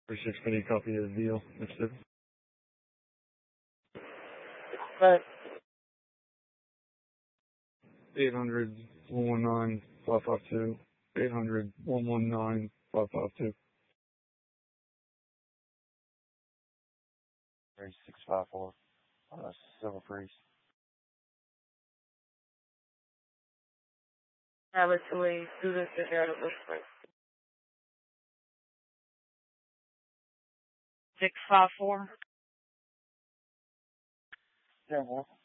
36, can you copy the deal, Mr. But 800-119-552. 800-119-552. 3654. Silver Priest. Have it to a student that got it with 654. Yeah, well.